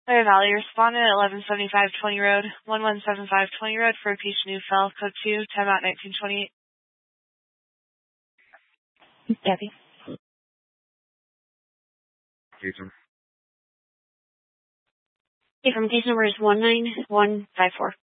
Fire Valley, respondent at 1175 20 Road, 1175 20 Road for a patient who fell, code 2, timeout 1928. Debbie. Jason. Okay, from case number is 19154.